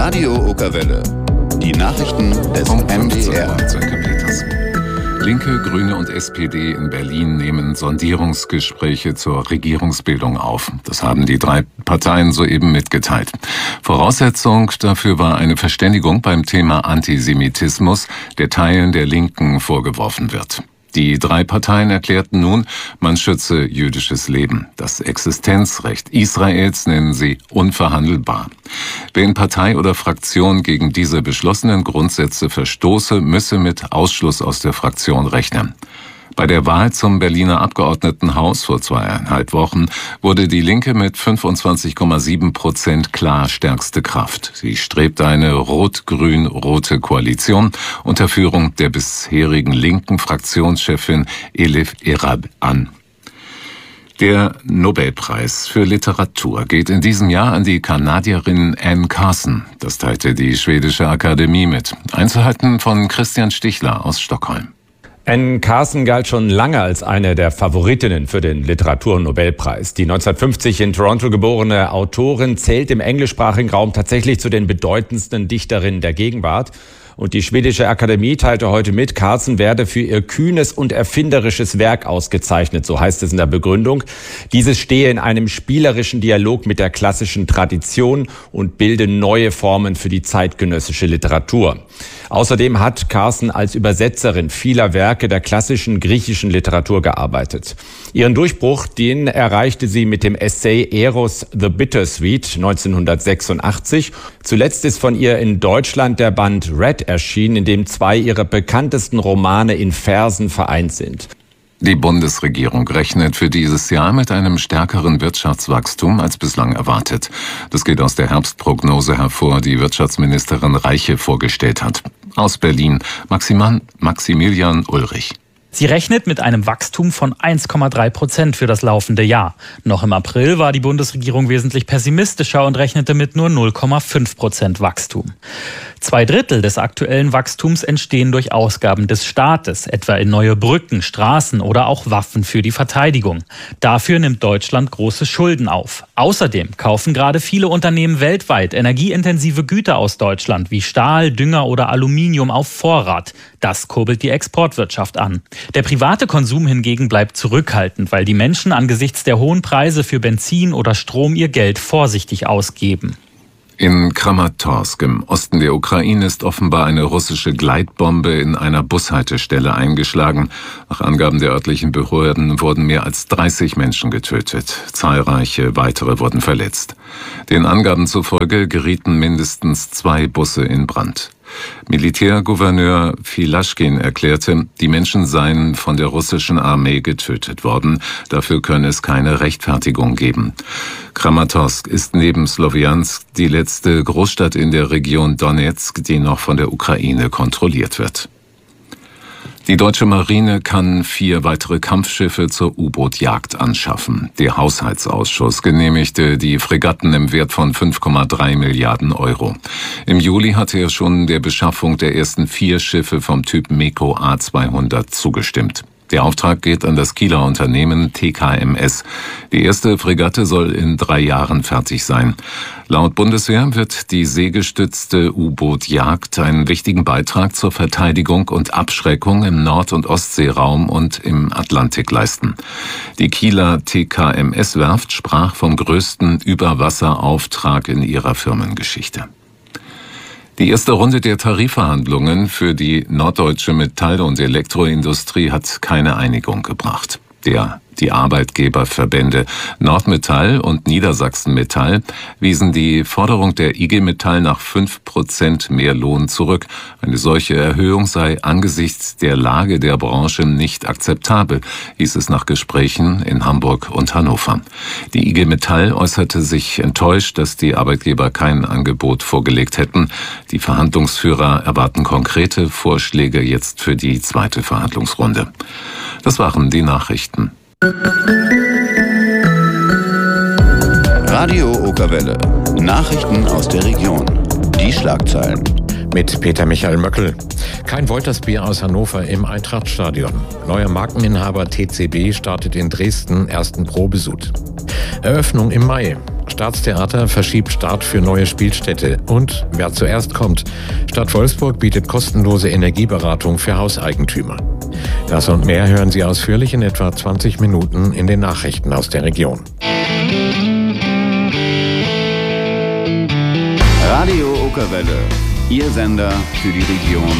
Radio Okerwelle. Die Nachrichten des MDR. Linke, Grüne und SPD in Berlin nehmen Sondierungsgespräche zur Regierungsbildung auf. Das haben die drei Parteien soeben mitgeteilt. Voraussetzung dafür war eine Verständigung beim Thema Antisemitismus, der Teilen der Linken vorgeworfen wird. Die drei Parteien erklärten nun, man schütze jüdisches Leben. Das Existenzrecht Israels nennen sie unverhandelbar. Wer in Partei oder Fraktion gegen diese beschlossenen Grundsätze verstoße, müsse mit Ausschluss aus der Fraktion rechnen. Bei der Wahl zum Berliner Abgeordnetenhaus vor 2,5 Wochen wurde die Linke mit 25,7% klar stärkste Kraft. Sie strebt eine rot-grün-rote Koalition unter Führung der bisherigen linken Fraktionschefin Elif Erab an. Der Nobelpreis für Literatur geht in diesem Jahr an die Kanadierin Anne Carson. Das teilte die schwedische Akademie mit. Einzelheiten von Christian Stichler aus Stockholm. Anne Carson galt schon lange als eine der Favoritinnen für den Literaturnobelpreis. Die 1950 in Toronto geborene Autorin zählt im englischsprachigen Raum tatsächlich zu den bedeutendsten Dichterinnen der Gegenwart. Und die schwedische Akademie teilte heute mit, Carson werde für ihr kühnes und erfinderisches Werk ausgezeichnet, so heißt es in der Begründung. Dieses stehe in einem spielerischen Dialog mit der klassischen Tradition und bilde neue Formen für die zeitgenössische Literatur. Außerdem hat Carson als Übersetzerin vieler Werke der klassischen griechischen Literatur gearbeitet. Ihren Durchbruch, den erreichte sie mit dem Essay Eros the Bittersweet 1986. Zuletzt ist von ihr in Deutschland der Band Red erschienen, in dem 2 ihrer bekanntesten Romane in Versen vereint sind. Die Bundesregierung rechnet für dieses Jahr mit einem stärkeren Wirtschaftswachstum als bislang erwartet. Das geht aus der Herbstprognose hervor, die Wirtschaftsministerin Reiche vorgestellt hat. Aus Berlin, Maximilian Ulrich. Sie rechnet mit einem Wachstum von 1,3% für das laufende Jahr. Noch im April war die Bundesregierung wesentlich pessimistischer und rechnete mit nur 0,5% Wachstum. 2/3 des aktuellen Wachstums entstehen durch Ausgaben des Staates, etwa in neue Brücken, Straßen oder auch Waffen für die Verteidigung. Dafür nimmt Deutschland große Schulden auf. Außerdem kaufen gerade viele Unternehmen weltweit energieintensive Güter aus Deutschland wie Stahl, Dünger oder Aluminium auf Vorrat. Das kurbelt die Exportwirtschaft an. Der private Konsum hingegen bleibt zurückhaltend, weil die Menschen angesichts der hohen Preise für Benzin oder Strom ihr Geld vorsichtig ausgeben. In Kramatorsk im Osten der Ukraine ist offenbar eine russische Gleitbombe in einer Bushaltestelle eingeschlagen. Nach Angaben der örtlichen Behörden wurden mehr als 30 Menschen getötet. Zahlreiche weitere wurden verletzt. Den Angaben zufolge gerieten mindestens 2 Busse in Brand. Militärgouverneur Filaschkin erklärte, die Menschen seien von der russischen Armee getötet worden. Dafür könne es keine Rechtfertigung geben. Kramatorsk ist neben Slowiansk die letzte Großstadt in der Region Donetsk, die noch von der Ukraine kontrolliert wird. Die deutsche Marine kann 4 weitere Kampfschiffe zur U-Boot-Jagd anschaffen. Der Haushaltsausschuss genehmigte die Fregatten im Wert von 5,3 Milliarden Euro. Im Juli hatte er schon der Beschaffung der ersten 4 Schiffe vom Typ MEKO A200 zugestimmt. Der Auftrag geht an das Kieler Unternehmen TKMS. Die erste Fregatte soll in 3 Jahren fertig sein. Laut Bundeswehr wird die seegestützte U-Boot-Jagd einen wichtigen Beitrag zur Verteidigung und Abschreckung im Nord- und Ostseeraum und im Atlantik leisten. Die Kieler TKMS-Werft sprach vom größten Überwasserauftrag in ihrer Firmengeschichte. Die erste Runde der Tarifverhandlungen für die norddeutsche Metall- und Elektroindustrie hat keine Einigung gebracht. Die Arbeitgeberverbände Nordmetall und Niedersachsen Metall wiesen die Forderung der IG Metall nach 5% mehr Lohn zurück. Eine solche Erhöhung sei angesichts der Lage der Branche nicht akzeptabel, hieß es nach Gesprächen in Hamburg und Hannover. Die IG Metall äußerte sich enttäuscht, dass die Arbeitgeber kein Angebot vorgelegt hätten. Die Verhandlungsführer erwarten konkrete Vorschläge jetzt für die zweite Verhandlungsrunde. Das waren die Nachrichten. Radio Okerwelle. Nachrichten aus der Region. Die Schlagzeilen. Mit Peter Michael Möckel. Kein Woltersbier aus Hannover im Eintrachtstadion. Neuer Markeninhaber TCB startet in Dresden ersten Probesud. Eröffnung im Mai. Staatstheater verschiebt Start für neue Spielstätte. Und wer zuerst kommt. Stadt Wolfsburg bietet kostenlose Energieberatung für Hauseigentümer. Das und mehr hören Sie ausführlich in etwa 20 Minuten in den Nachrichten aus der Region. Radio Okerwelle, Ihr Sender für die Region